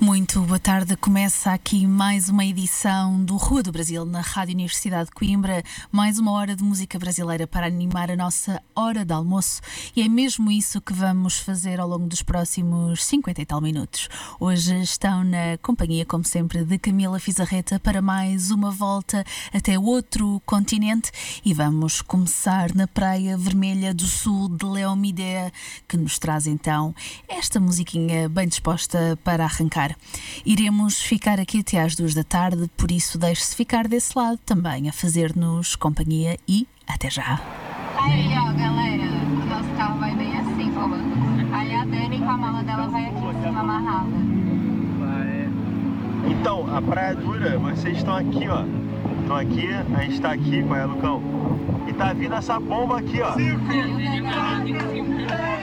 Muito boa tarde, começa aqui mais uma edição do Rua do Brasil na Rádio Universidade de Coimbra, mais uma hora de música brasileira para animar a nossa hora de almoço, e é mesmo isso que vamos fazer ao longo dos próximos 50 e tal minutos. Hoje estão na companhia, como sempre, de Camila Fizarreta para mais uma volta até outro continente, e vamos começar na Praia Vermelha do Sul de Leomídea, que nos traz então esta musiquinha bem disposta para arrancar. Iremos ficar aqui até às 2 da tarde, por isso deixe-se ficar desse lado também a fazer-nos companhia e até já. Aí, ó, galera, o nosso carro vai bem assim, boa. Aí a Dani com a mala dela vai aqui em cima amarrada. Então, a Praia Dura, vocês estão aqui, ó. Estão aqui, a gente tá aqui, qual é, Lucão? E tá vindo essa bomba aqui, ó.